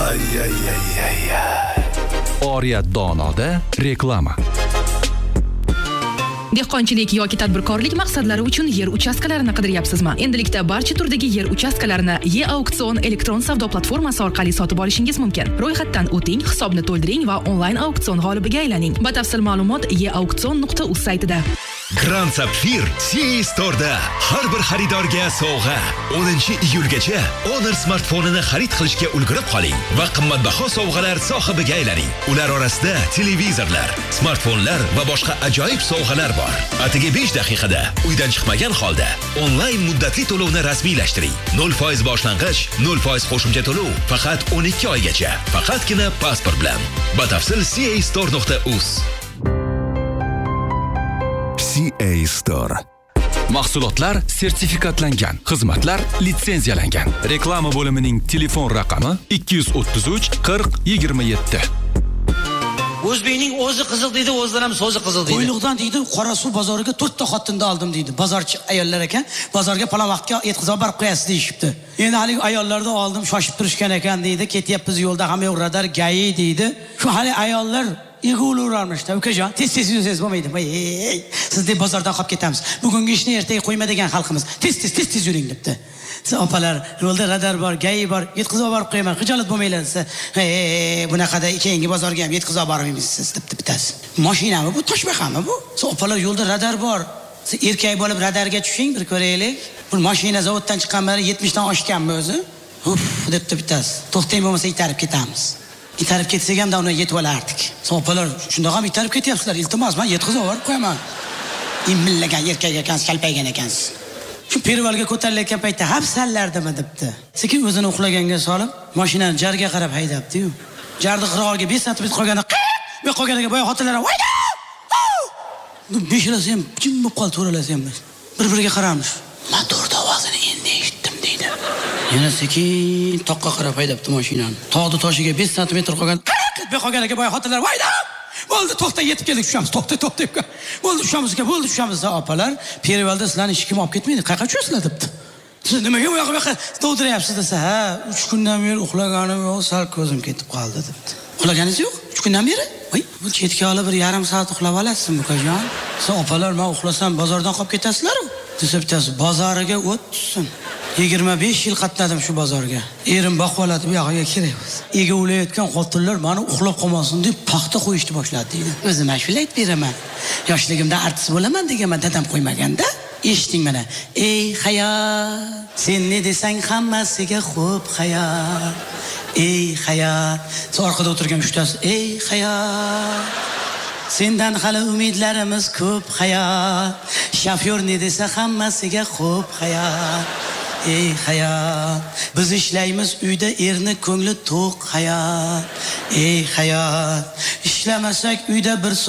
Ay ay ay ay ay. Oriyat donoda reklama. Dehqonchilik yoki tadbirkorlik maqsadlari uchun yer uchastkalarini qidiryapsizmi? Endilikda barcha turdagi yer uchastkalarini E-auksion elektron savdo platformasi orqali sotib olishingiz mumkin. Ro'yxatdan o'ting, hisobni to'ldiring va onlayn auksion g'olibiga aylaning. Batafsil ma'lumot eauksion.uz saytida. Grand Sapphire CA Store'da har bir xaridorga sovg'a. 10-iyulgacha Honor smartfonini xarid qilishga ulgurib qoling va qimmatbaho sovg'alar sohibiga aylaning. Ular orasida televizorlar, smartfonlar va boshqa ajoyib sovg'alar bor. Atigi 5 daqiqada uydan chiqmagan holda onlayn muddatli to'lovni rasmiylashtiring. 0% boshlang'ich, 0% qo'shimcha to'lov faqat 12 oygacha. Faqatgina pasport bilan. Batafsil castore.uz. CA Store. Mahsulotlar sertifikatlangan, xizmatlar litsenziyalangan. Reklama bo'limining telefon raqami 233 40 27. O'zbekning o'zi qiziq deydi, o'zidan ham so'zi qiziq deydi. Qo'yliqdan deydi, Qorasuv bozoriga 4 ta xotinni oldim deydi. Bozorchi ayollar ekan, bozorga palon vaqtga yetkazib borib qo'yasiz deyishibdi. Endi hali ayollarni oldim, shoshib turishgan ekan deydi. Ketyapmiz yo'lda, hamma yoq radar gayi deydi. Shu hali ayollar yig'ilurarmishda. Ukajon, tez-tez yursangiz bo'lmaydi. Siz deb bozordan qolib ketamiz. Bugungi ishni ertaga qo'yma degan xalqimiz. Tez-tez yuring debdi. Siz opalar, yo'lda radar bor, gayi bor, yetkazib borib qo'yaman. Xijolat bo'lmaylar desa, bunaqada keyingi bozorga ham yetkazib bormaymiz siz debdi bitasi. Mashinami bu, toshbaqami bu? Siz opalar, yo'lda radar bor. Siz erkak bo'lib radarga tushing, bir ko'raylik. Bu mashina zavoddan chiqqanlari 70 dan oshganmi o'zi? Uf, debdi bitasi. To'xtang bo'lmasa itarib ketamiz. Itarib ketsak ham da uni yetib olardik. So'palar shundoq ham itarib ketyapsizlar. Iltimos, men yetkazib yuborib qo'yaman. Immillagan erkak ekansiz, kalpaygan ekansiz. Shu pervalga ko'tarilayotgan paytda hapsallardimi debdi. Sekin o'zini uxlaganga solib, mashinani jarga qarab haydabdi-yu. Jarni qirg'og'iga 5 sm qolganda, men qolganiga boya xotinlar voyda! Beshalasi ham jim bo'lib qoldi, to'ralasi ham. Bir-biriga qaramish. Motor ovozini endi eshitdim deydi. Yana sekin toqqa qarab haydabdi mashinani. Tog'ni toshiga 5 sm qolgan. Men qolganiga boya xotinlar voyda! Bo'ldi, to'xta, yetib keldik, tushamiz. To'xta deb. Bo'ldi, tushamiz, opalar. Perivalda sizlarni hech kim olib ketmaydi. Qayerga tushasizlar debdi. Siz nimaga bu yoqqa dovdiryapsiz desa, ha, 3 kundan beri uxlaganim yo'q, sal ko'zim ketib qoldi debdi. Uxlaganingiz yo'q? 3 kundan beri? Voy, bu chetga olib bir yarim soat uxlab olasizmi, ukajon? Siz opalar, men uxlasam bozordan qolib ketasizlar-ku. Desa bitasi, bozoriga o't tushsin. 25 yil qatnadim shu bozorga. Erim boqvoladi, bu yoqqa kerak. Ega o'layotgan xotinlar meni uxlab qolmasin deb paxta qo'yishni boshladi deydi. O'zim ashula aytib beraman. Yoshligimda artist bo'laman deganman, dadam qo'ymaganda. Eshiting mana. Ey hayot, sen ne desang hammasiga xo'p hayot. Ey hayot. Orqada o'tirgan uchtasi, ey hayot. Sendan hali umidlarimiz ko'p hayot. Shofyor ne desa hammasiga xo'p hayot. Ey hayot, biz ishlaymiz uyda, erni ko'ngli to'q hayot. Ey hayot, ishlamasak uyda bir